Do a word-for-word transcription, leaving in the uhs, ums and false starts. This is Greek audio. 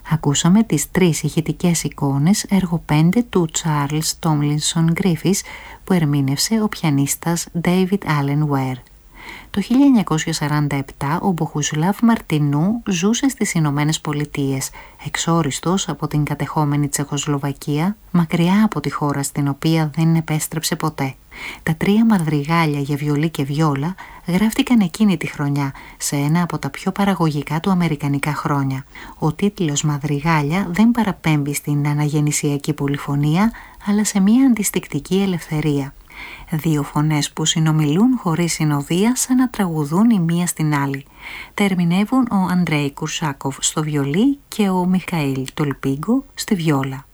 Ακούσαμε τις τρεις ηχητικές εικόνες, έργο πέντε του Charles Tomlinson Griffiths, που ερμήνευσε ο πιανίστας David Allen Ware. Το χίλια εννιακόσια σαράντα επτά ο Μποχουσλάβ Μαρτινού ζούσε στις Ηνωμένες Πολιτείες, εξόριστος από την κατεχόμενη Τσεχοσλοβακία, μακριά από τη χώρα στην οποία δεν επέστρεψε ποτέ. Τα τρία μαδριγάλια για βιολί και βιόλα γράφτηκαν εκείνη τη χρονιά, σε ένα από τα πιο παραγωγικά του αμερικανικά χρόνια. Ο τίτλος μαδριγάλια δεν παραπέμπει στην αναγεννησιακή πολυφωνία, αλλά σε μια αντιστικτική ελευθερία. Δύο φωνές που συνομιλούν χωρίς συνοδεία, σαν να τραγουδούν η μία στην άλλη. Τα ερμηνεύουν ο Αντρέι Κουρσάκοφ στο βιολί και ο Μιχαήλ Τολπίγκο στη βιόλα.